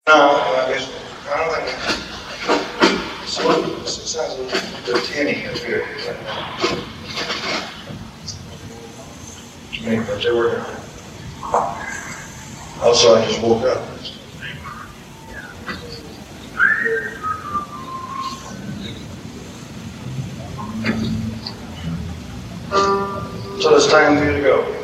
No, I don't think it sounds a little bit tinny up here right now. But they were. Also, I just woke up. So it's time for you to go.